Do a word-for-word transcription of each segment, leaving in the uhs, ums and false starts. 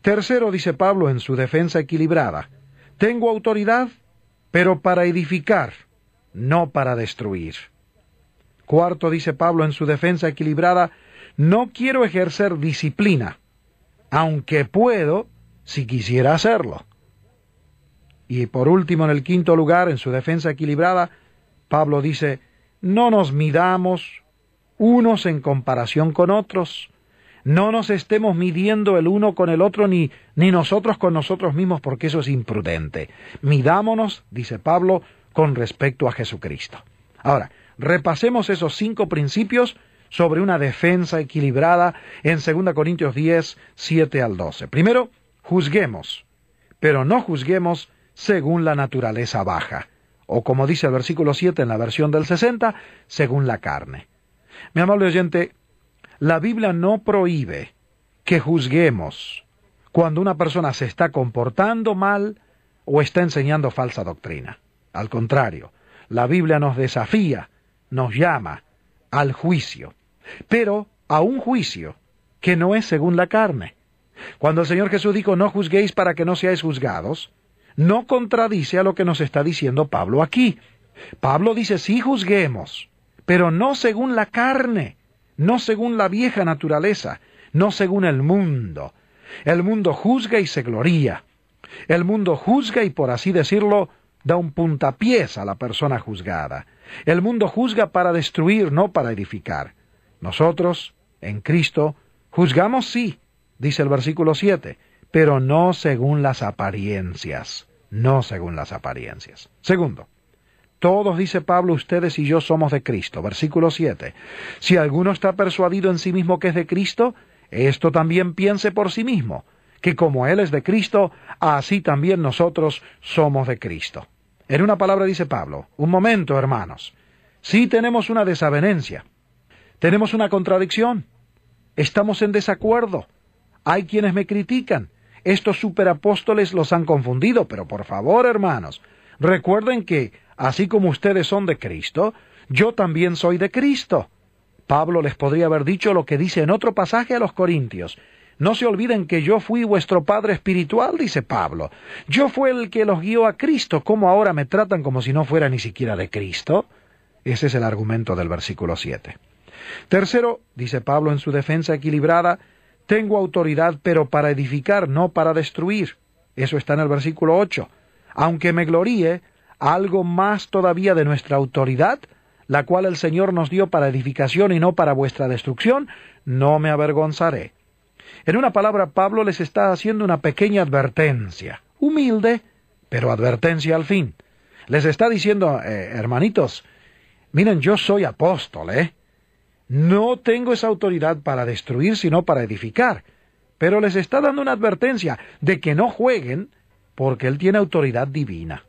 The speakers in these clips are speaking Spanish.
Tercero, dice Pablo en su defensa equilibrada, tengo autoridad, pero para edificar, no para destruir. Cuarto, dice Pablo en su defensa equilibrada, no quiero ejercer disciplina, aunque puedo si quisiera hacerlo. Y por último, en el quinto lugar, en su defensa equilibrada, Pablo dice, no nos midamos unos en comparación con otros, no nos estemos midiendo el uno con el otro, ni, ni nosotros con nosotros mismos, porque eso es imprudente. Midámonos, dice Pablo, con respecto a Jesucristo. Ahora, repasemos esos cinco principios sobre una defensa equilibrada en segunda Corintios diez, siete al doce. Primero, juzguemos, pero no juzguemos según la naturaleza baja, o como dice el versículo siete en la versión del sesenta, según la carne. Mi amable oyente, la Biblia no prohíbe que juzguemos cuando una persona se está comportando mal o está enseñando falsa doctrina. Al contrario, la Biblia nos desafía, nos llama al juicio, pero a un juicio que no es según la carne. Cuando el Señor Jesús dijo, no juzguéis para que no seáis juzgados, no contradice a lo que nos está diciendo Pablo aquí. Pablo dice, sí juzguemos, pero no según la carne, no según la vieja naturaleza, no según el mundo. El mundo juzga y se gloría. El mundo juzga y, por así decirlo, da un puntapiés a la persona juzgada. El mundo juzga para destruir, no para edificar. Nosotros, en Cristo, juzgamos sí, dice el versículo siete, pero no según las apariencias, no según las apariencias. Segundo, todos, dice Pablo, ustedes y yo somos de Cristo. Versículo siete. Si alguno está persuadido en sí mismo que es de Cristo, esto también piense por sí mismo, que como Él es de Cristo, así también nosotros somos de Cristo. En una palabra dice Pablo, un momento, hermanos, sí tenemos una desavenencia, tenemos una contradicción, estamos en desacuerdo, hay quienes me critican, estos superapóstoles los han confundido, pero por favor, hermanos, recuerden que así como ustedes son de Cristo, yo también soy de Cristo. Pablo les podría haber dicho lo que dice en otro pasaje a los Corintios. No se olviden que yo fui vuestro padre espiritual, dice Pablo. Yo fui el que los guió a Cristo. ¿Cómo ahora me tratan como si no fuera ni siquiera de Cristo? Ese es el argumento del versículo siete. Tercero, dice Pablo en su defensa equilibrada, tengo autoridad, pero para edificar, no para destruir. Eso está en el versículo ocho. Aunque me gloríe, algo más todavía de nuestra autoridad, la cual el Señor nos dio para edificación y no para vuestra destrucción, no me avergonzaré. En una palabra, Pablo les está haciendo una pequeña advertencia, humilde, pero advertencia al fin. Les está diciendo, eh, hermanitos, miren, yo soy apóstol, ¿eh? No tengo esa autoridad para destruir, sino para edificar. Pero les está dando una advertencia de que no jueguen, porque él tiene autoridad divina.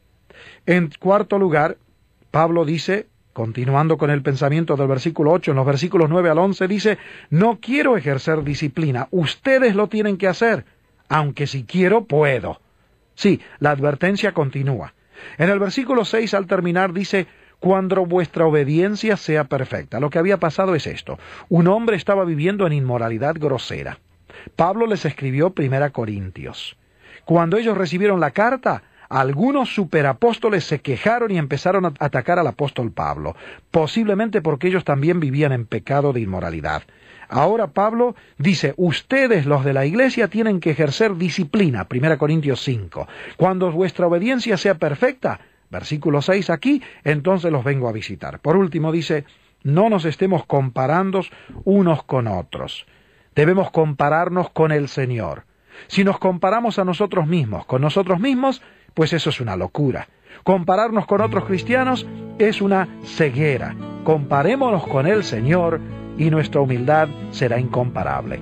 En cuarto lugar, Pablo dice, continuando con el pensamiento del versículo ocho, en los versículos nueve al once, dice, no quiero ejercer disciplina, ustedes lo tienen que hacer, aunque si quiero, puedo. Sí, la advertencia continúa. En el versículo seis, al terminar, dice, cuando vuestra obediencia sea perfecta. Lo que había pasado es esto. Un hombre estaba viviendo en inmoralidad grosera. Pablo les escribió Primera Corintios. Cuando ellos recibieron la carta, algunos superapóstoles se quejaron y empezaron a atacar al apóstol Pablo, posiblemente porque ellos también vivían en pecado de inmoralidad. Ahora Pablo dice, ustedes los de la iglesia tienen que ejercer disciplina, Primera Corintios cinco. Cuando vuestra obediencia sea perfecta, versículo seis aquí, entonces los vengo a visitar. Por último dice, no nos estemos comparando unos con otros. Debemos compararnos con el Señor. Si nos comparamos a nosotros mismos, con nosotros mismos, pues eso es una locura. Compararnos con otros cristianos es una ceguera. Comparémonos con el Señor y nuestra humildad será incomparable.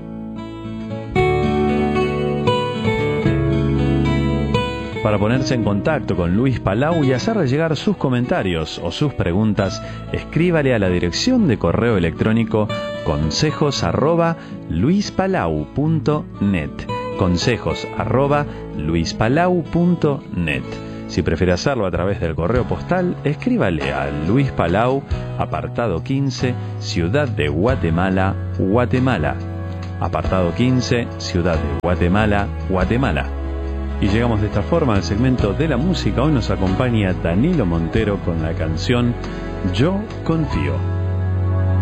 Para ponerse en contacto con Luis Palau y hacerle llegar sus comentarios o sus preguntas, escríbale a la dirección de correo electrónico consejos arroba luispalau punto net. consejos arroba luispalau punto net. Si prefiere hacerlo a través del correo postal, escríbale a Luis Palau, apartado quince, Ciudad de Guatemala, Guatemala. apartado quince, Ciudad de Guatemala, Guatemala. Y llegamos de esta forma al segmento de la música. Hoy nos acompaña Danilo Montero con la canción Yo Confío.